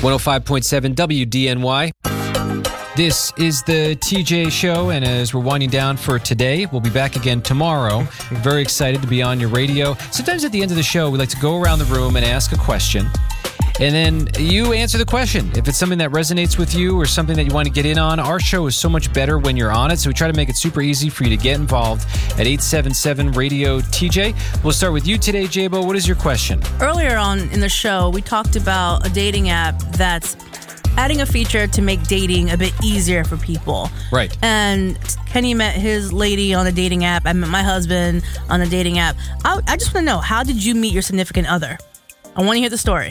105.7 WDNY. This is the TJ Show, and as we're winding down for today, we'll be back again tomorrow. Very excited to be on your radio. Sometimes at the end of the show, we like to go around the room and ask a question, and then you answer the question. If it's something that resonates with you or something that you want to get in on, our show is so much better when you're on it, so we try to make it super easy for you to get involved at 877-RADIO-TJ. We'll start with you today, Jabo. What is your question? Earlier on in the show, we talked about a dating app that's adding a feature to make dating a bit easier for people. Right. And Kenny met his lady on the dating app. I met my husband on the dating app. I just want to know, how did you meet your significant other? I want to hear the story.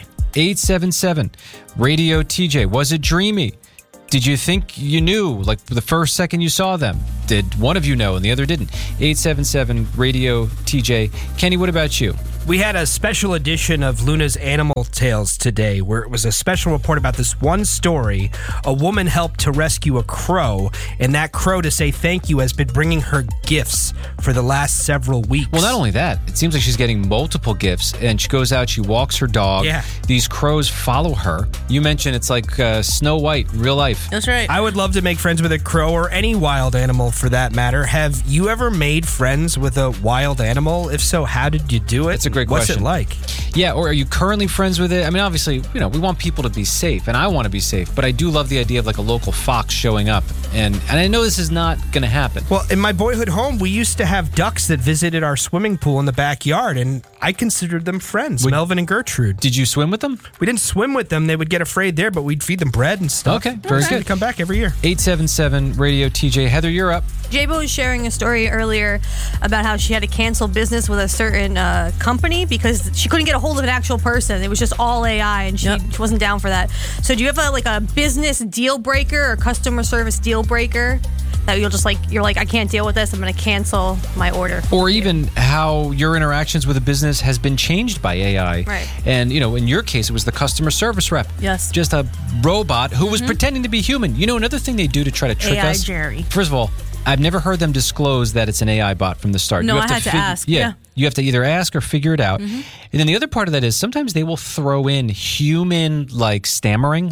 877-RADIO-TJ. Was it dreamy? Did you think you knew, like, the first second you saw them? Did one of you know and the other didn't? 877-RADIO-TJ. Kenny, what about you? We had a special edition of Luna's Animal Tales today, where it was a special report about this one story. A woman helped to rescue a crow, and that crow, to say thank you, has been bringing her gifts for the last several weeks. Well, not only that, it seems like she's getting multiple gifts, and she goes out, she walks her dog. Yeah. These crows follow her. You mentioned it's like Snow White in real life. That's right. I would love to make friends with a crow, or any wild animal for that matter. Have you ever made friends with a wild animal? If so, how did you do it? That's a great What's question. it like? Yeah, or are you currently friends with it? I mean, obviously, we want people to be safe, and I want to be safe, but I do love the idea of like a local fox showing up, and I know this is not going to happen. Well, in my boyhood home, we used to have ducks that visited our swimming pool in the backyard, and I considered them friends, Melvin and Gertrude. Did you swim with them? We didn't swim with them. They would get afraid there, but we'd feed them bread and stuff. Okay, very good. They'd come back every year. 877-RADIO-TJ. Heather, you're up. Jabo was sharing a story earlier about how she had to cancel business with a certain company because she couldn't get a hold of an actual person. It was just all AI, and she wasn't down for that. So do you have a business deal breaker or customer service deal breaker that you're like, I can't deal with this, I'm going to cancel my order? Or even how your interactions with a business has been changed by AI. Right. And, in your case, it was the customer service rep. Yes. Just a robot who was pretending to be human. Another thing they do to try to trick AI us. Jerry. First of all, I've never heard them disclose that it's an AI bot from the start. No, you have I had to ask. Yeah. You have to either ask or figure it out. And then the other part of that is sometimes they will throw in human, stammering,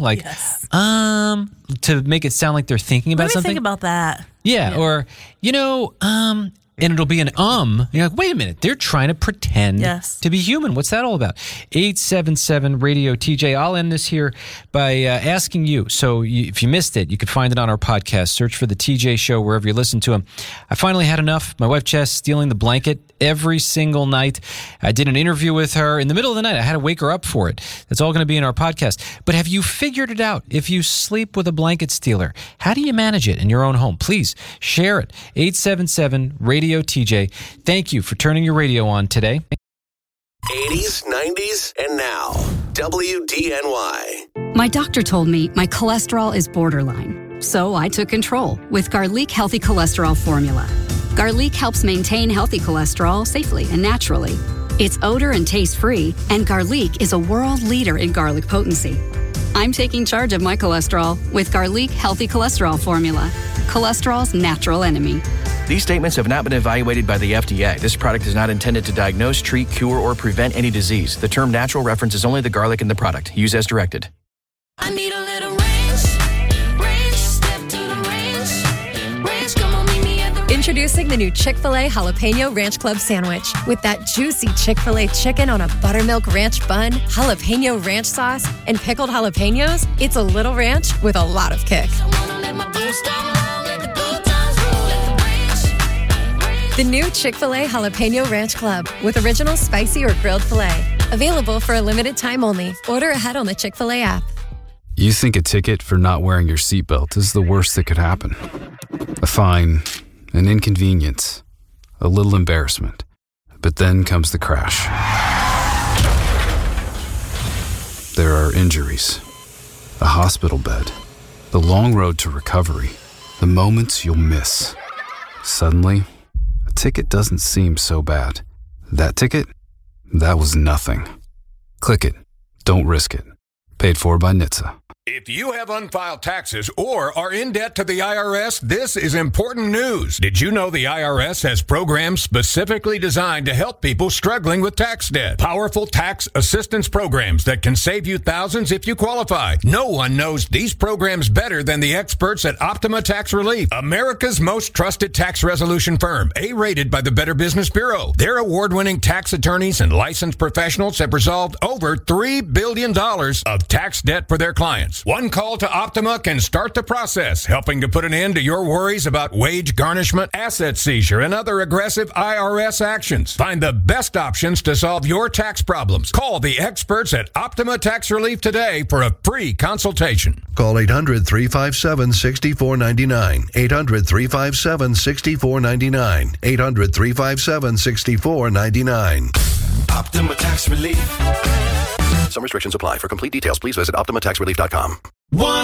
to make it sound like they're thinking about something. Think about that. Yeah, or, and it'll be an You're like, wait a minute, they're trying to pretend to be human. What's that all about? 877-RADIO-TJ. I'll end this here by asking you. So if you missed it, you can find it on our podcast. Search for The TJ Show wherever you listen to them. I finally had enough. My wife, Jess, stealing the blanket every single night. I did an interview with her in the middle of the night. I had to wake her up for it. That's all going to be in our podcast. But have you figured it out? If you sleep with a blanket stealer, how do you manage it in your own home? Please share it. 877-RADIO-TJ. Thank you for turning your radio on today. 80s, 90s, and now. WDNY. My doctor told me my cholesterol is borderline, so I took control with Garlic Healthy Cholesterol Formula. Garlic helps maintain healthy cholesterol safely and naturally. It's odor and taste-free, and Garlic is a world leader in garlic potency. I'm taking charge of my cholesterol with Garlic Healthy Cholesterol Formula, cholesterol's natural enemy. These statements have not been evaluated by the FDA. This product is not intended to diagnose, treat, cure, or prevent any disease. The term natural references only the garlic in the product. Use as directed. I need a little ranch, step to the ranch, come on, meet me at the Introducing the new Chick-fil-A Jalapeno Ranch Club Sandwich. With that juicy Chick-fil-A chicken on a buttermilk ranch bun, jalapeno ranch sauce, and pickled jalapenos, it's a little ranch with a lot of kick. The new Chick-fil-A Jalapeno Ranch Club with original spicy or grilled filet. Available for a limited time only. Order ahead on the Chick-fil-A app. You think a ticket for not wearing your seatbelt is the worst that could happen. A fine, an inconvenience, a little embarrassment. But then comes the crash. There are injuries, a hospital bed, the long road to recovery, the moments you'll miss. Suddenly, a ticket doesn't seem so bad. That ticket? That was nothing. Click it. Don't risk it. Paid for by NHTSA. If you have unfiled taxes or are in debt to the IRS, this is important news. Did you know the IRS has programs specifically designed to help people struggling with tax debt? Powerful tax assistance programs that can save you thousands if you qualify. No one knows these programs better than the experts at Optima Tax Relief, America's most trusted tax resolution firm, A-rated by the Better Business Bureau. Their award-winning tax attorneys and licensed professionals have resolved over $3 billion of tax debt for their clients. One call to Optima can start the process, helping to put an end to your worries about wage garnishment, asset seizure, and other aggressive IRS actions. Find the best options to solve your tax problems. Call the experts at Optima Tax Relief today for a free consultation. Call 800-357-6499. 800-357-6499. 800-357-6499. Optima Tax Relief. Some restrictions apply. For complete details, please visit OptimaTaxRelief.com.